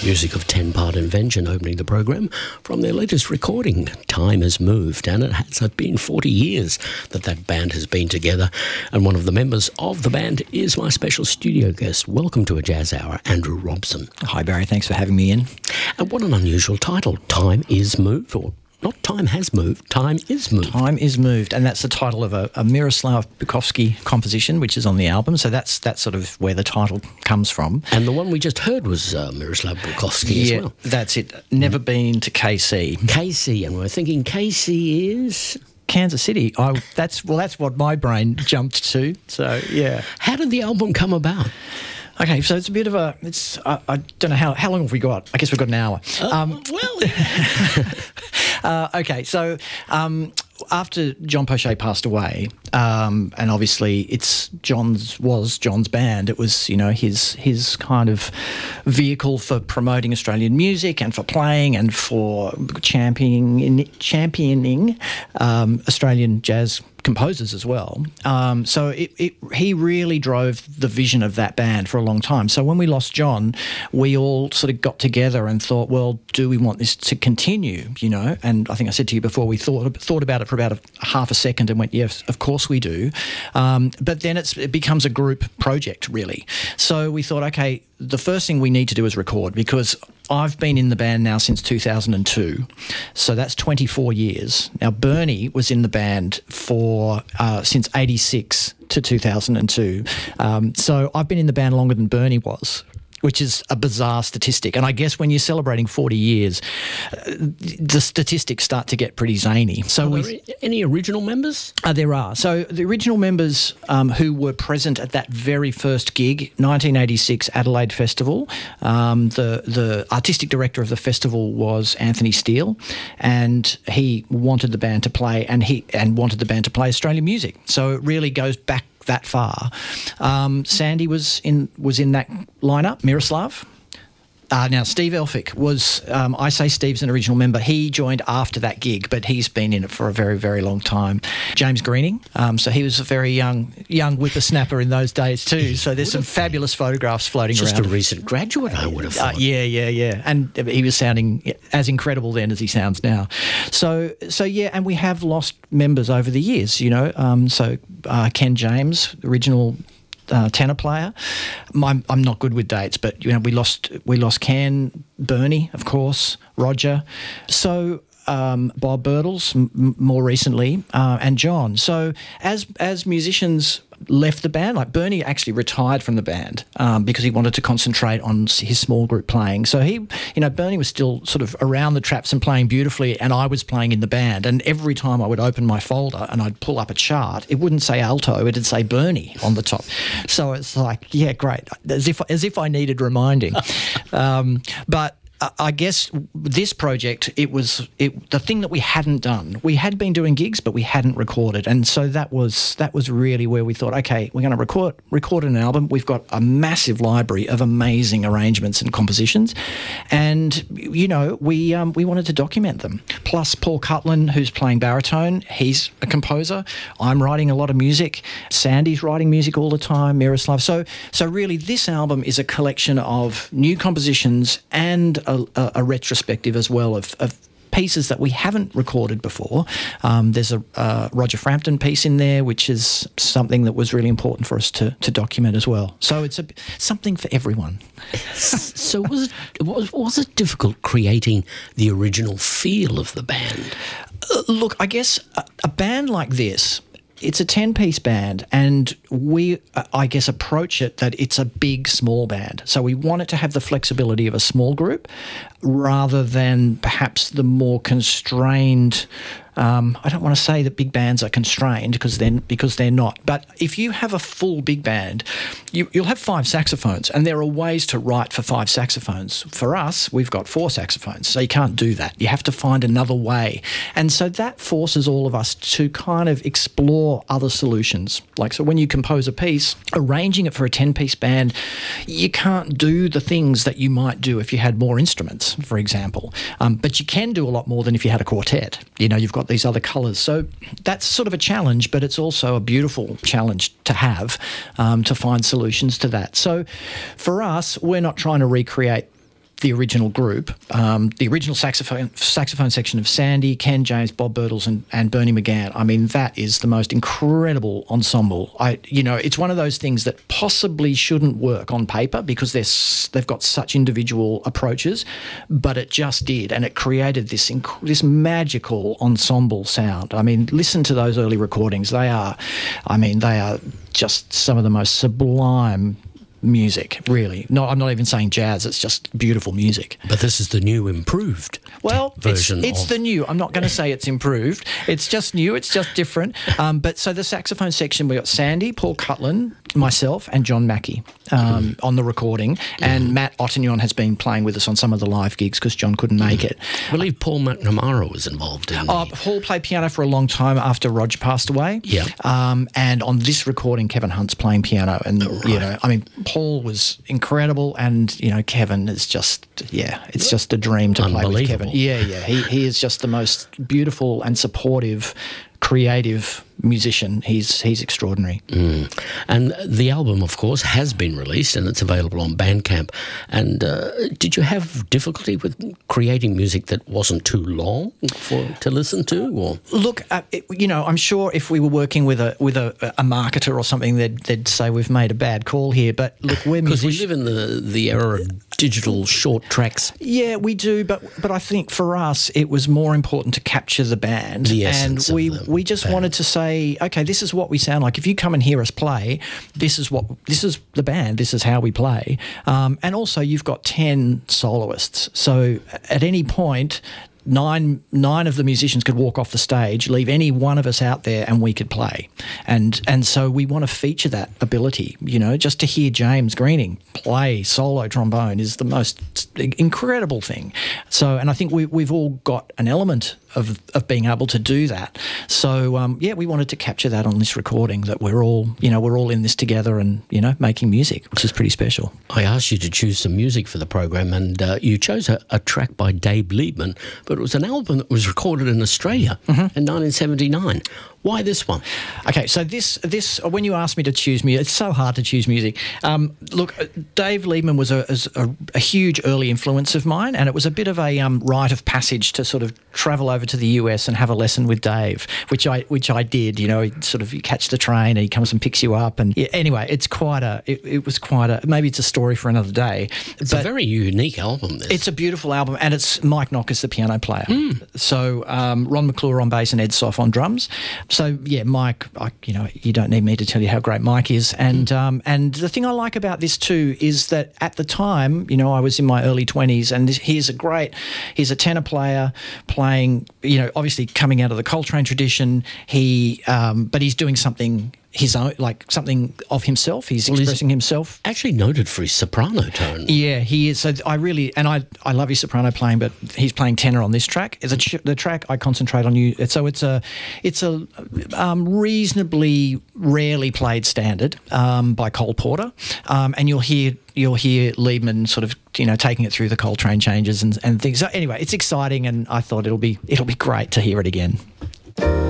Music of 10 Part Invention opening the program from their latest recording, Time Has Moved, and it has been 40 years that band has been together, and one of the members of the band is my special studio guest. Welcome to A Jazz Hour, Andrew Robson. Hi Barry, thanks for having me in. And what an unusual title, Time Is Moved, or not Time Has Moved, Time Is Moved. Time Is Moved, and that's the title of a Miroslav Bukowski composition, which is on the album, so that's sort of where the title comes from. And the one we just heard was Miroslav Bukowski as well. That's it. Never been to KC. KC, and we're thinking KC is... Kansas City. That's what my brain jumped to, so yeah. How did the album come about? Okay, so it's a bit of a... I don't know how long have we got? I guess we've got an hour. Okay, so after John Poche passed away, and obviously was John's band. It was, his kind of vehicle for promoting Australian music and for playing and for championing Australian jazz composers as well. So he really drove the vision of that band for a long time. So when we lost John, we all sort of got together and thought, well, do we want this to continue, And I think I said to you before, we thought about it for about half a second and went, yes, of course we do. But then it becomes a group project, really. So we thought, okay, the first thing we need to do is record, because I've been in the band now since 2002, so that's 24 years. Now, Bernie was in the band for since 86 to 2002, so I've been in the band longer than Bernie was, which is a bizarre statistic. And I guess when you're celebrating 40 years, the statistics start to get pretty zany. So are there any original members? There are. So the original members who were present at that very first gig, 1986 Adelaide Festival, the artistic director of the festival was Anthony Steele, and he wanted the band to play, and wanted the band to play Australian music. So it really goes back that far. Sandy was in that lineup, Miroslav. Now, Steve Elphick was, I say Steve's an original member. He joined after that gig, but he's been in it for a very, very long time. James Greening, so he was a very young whippersnapper in those days too. So there's some fabulous photographs floating around. Just a recent graduate, I would have thought. Yeah. And he was sounding as incredible then as he sounds now. So yeah, and we have lost members over the years, So Ken James, original tenor player. I'm not good with dates, but we lost Ken, Bernie, of course, Roger. So Bob Birtles more recently, and John. So as musicians left the band, like Bernie actually retired from the band because he wanted to concentrate on his small group playing. So Bernie was still sort of around the traps and playing beautifully, and I was playing in the band. And every time I would open my folder and I'd pull up a chart, it wouldn't say alto, it'd say Bernie on the top. So it's like, yeah, great, as if I needed reminding. But I guess this project, it was the thing that we hadn't done. We had been doing gigs, but we hadn't recorded, and so that was really where we thought, okay, we're going to record an album. We've got a massive library of amazing arrangements and compositions, and we wanted to document them. Plus, Paul Cutlen, who's playing baritone, he's a composer. I'm writing a lot of music. Sandy's writing music all the time. Miroslav. So really, this album is a collection of new compositions and a retrospective as well of pieces that we haven't recorded before. There's a Roger Frampton piece in there, which is something that was really important for us to document as well. So it's something for everyone. So was it difficult creating the original feel of the band? Look, I guess a band like this, it's a 10-piece band, and we, I guess, approach it that it's a big, small band. So we want it to have the flexibility of a small group rather than perhaps the more constrained... I don't want to say that big bands are constrained because they're not. But if you have a full big band, you'll have 5 saxophones, and there are ways to write for 5 saxophones. For us, we've got 4 saxophones, so you can't do that. You have to find another way. And so that forces all of us to kind of explore other solutions. Like, so when you compose a piece, arranging it for a 10-piece band, you can't do the things that you might do if you had more instruments, for example. But you can do a lot more than if you had a quartet. You've got these other colours. So that's sort of a challenge, but it's also a beautiful challenge to have, to find solutions to that. So for us, we're not trying to recreate the original group, the original saxophone section of Sandy, Ken James, Bob Birtles, and Bernie McGann. I mean, that is the most incredible ensemble. It's one of those things that possibly shouldn't work on paper because they've got such individual approaches, but it just did, and it created this magical ensemble sound. I mean, listen to those early recordings. They are just some of the most sublime music, really. No, I'm not even saying jazz. It's just beautiful music. But this is the new improved version. It's the new. I'm not going to say it's improved. It's just new. It's just different. But so the saxophone section, we got Sandy, Paul Cutland, myself, and John Mackey on the recording. And Matt Ottignon has been playing with us on some of the live gigs because John couldn't make it. I believe Paul McNamara was involved in Paul played piano for a long time after Roger passed away. Yeah. And on this recording, Kevin Hunt's playing piano. And, Paul was incredible, and Kevin is just it's just a dream to play with Kevin. Yeah, he is just the most beautiful and supportive, creative musician. He's extraordinary. And the album, of course, has been released and it's available on Bandcamp. And did you have difficulty with creating music that wasn't too long to listen to? Or? Look, I'm sure if we were working with a marketer or something, they'd say we've made a bad call here. But look, we're because we live in the era of digital short tracks. Yeah, we do. But I think for us, it was more important to capture the band. The essence and of the we just band. wanted to say, okay, this is what we sound like. If you come and hear us play, this is the band. This is how we play. And also, you've got 10 soloists. So at any point, nine of the musicians could walk off the stage, leave any one of us out there, and we could play. And so we want to feature that ability. Just to hear James Greening play solo trombone is the most incredible thing. So, and I think we've all got an element of being able to do that. So we wanted to capture that on this recording, that we're all in this together and making music, which is pretty special. I asked you to choose some music for the program, and you chose a track by Dave Liebman, but it was an album that was recorded in Australia in 1979. Why this one? Okay, so this when you asked me to choose music, it's so hard to choose music. Look, Dave Liebman was a huge early influence of mine, and it was a bit of a rite of passage to sort of travel over to the US and have a lesson with Dave, which I did. You catch the train and he comes and picks you up, and anyway, it was quite a maybe it's a story for another day. It's a very unique album. It's a beautiful album, and it's Mike Knockers, the piano player. So Ron McClure on bass and Ed Soff on drums. So yeah, Mike, you don't need me to tell you how great Mike is. And the thing I like about this too is that at the time, I was in my early 20s, and he's a tenor player playing, obviously coming out of the Coltrane tradition. But he's doing something his own, like something of himself. He's expressing himself. Actually noted for his soprano tone. Yeah, he is. So I love his soprano playing, but he's playing tenor on this track. The track I concentrate on you. So it's a reasonably rarely played standard by Cole Porter, and you'll hear Liebman sort of taking it through the Coltrane changes and things. So anyway, it's exciting, and I thought it'll be great to hear it again.